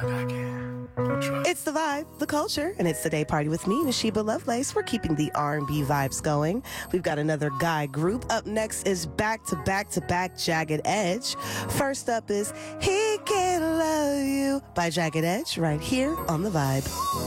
It's the vibe, the culture, and it's the day party with me, Nashiba Lovelace. We're keeping the R&B vibes going. We've got another guy group. Up next is back-to-back Jagged Edge. First up is He Can't Love You by Jagged Edge right here on The Vibe.